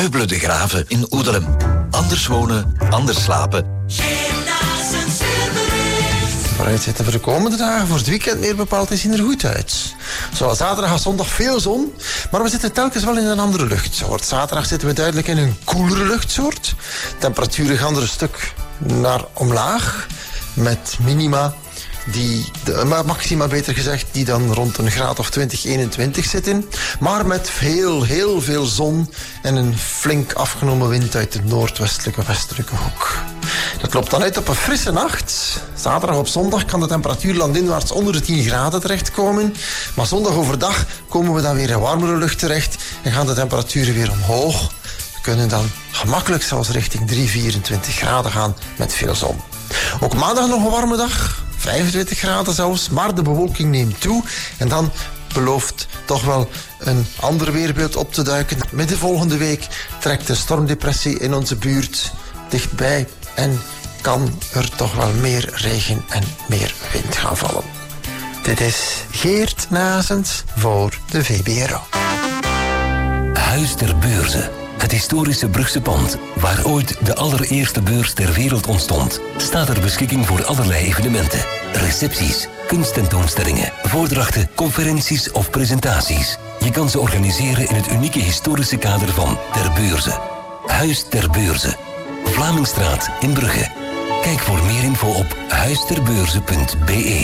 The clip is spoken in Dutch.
Meubelen de Graven in Oedelem. Anders wonen, anders slapen. Vooruitzichten voor de komende dagen, voor het weekend meer bepaald, die zien er goed uit. Zoals zaterdag en zondag veel zon, maar we zitten telkens wel in een andere luchtsoort. Zaterdag zitten we duidelijk in een koelere luchtsoort. Temperaturen gaan er een stuk naar omlaag, met minima maxima beter gezegd, die dan rond een graad of 20, 21 zitten. Maar met heel veel zon en een flink afgenomen wind uit de noordwestelijke westelijke hoek. Dat loopt dan uit op een frisse nacht. Zaterdag op zondag kan de temperatuur landinwaarts onder de 10 graden terechtkomen. Maar zondag overdag komen we dan weer in warmere lucht terecht en gaan de temperaturen weer omhoog. We kunnen dan gemakkelijk zelfs richting 24 graden gaan met veel zon. Ook maandag nog een warme dag. 25 graden zelfs, maar de bewolking neemt toe. En dan belooft toch wel een ander weerbeeld op te duiken. Midden volgende week trekt de stormdepressie in onze buurt dichtbij en kan er toch wel meer regen en meer wind gaan vallen. Dit is Geert Nazens voor de VBRO. Huis ter Beurze. Het historische Brugse pand, waar ooit de allereerste beurs ter wereld ontstond, staat ter beschikking voor allerlei evenementen. Recepties, kunsttentoonstellingen, voordrachten, conferenties of presentaties. Je kan ze organiseren in het unieke historische kader van Ter Beurze. Huis ter Beurze. Vlamingstraat in Brugge. Kijk voor meer info op huisterbeurze.be.